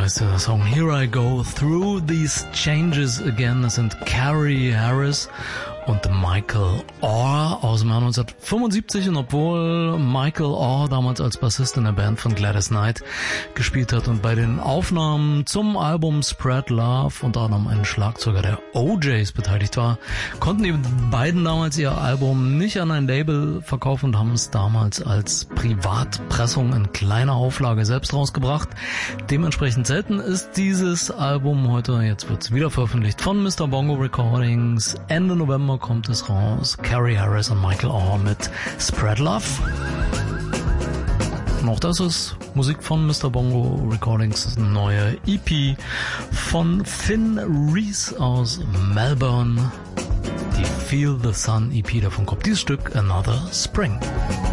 heißt der Song Here I Go Through These Changes Again. Das sind Carrie Harris und Michael Orr aus dem Jahr 1975. Und obwohl Michael Orr damals als Bassist in der Band von Gladys Knight gespielt hat und bei den Aufnahmen zum Album Spread Love unter anderem ein Schlagzeuger der OJs beteiligt war, konnten die beiden damals ihr Album nicht an ein Label verkaufen und haben es damals als Privatpressung in kleiner Auflage selbst rausgebracht. Dementsprechend selten ist dieses Album heute. Jetzt wird es wieder veröffentlicht von Mr. Bongo Recordings. Ende November kommt es raus. Carrie Harris und Michael Orr mit Spread Love. Und auch das ist Musik von Mr. Bongo Recordings, eine neue EP von Finn Reese aus Melbourne. Die Feel the Sun EP, davon kommt dieses Stück Another Spring.